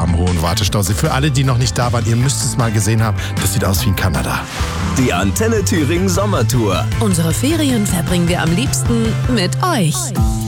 am Hohen Wartestausee. Für alle, die noch nicht da waren, ihr müsst es mal gesehen haben. Das sieht aus wie in Kanada. Die Antenne Thüringen Sommertour. Unsere Ferien verbringen wir am liebsten mit euch.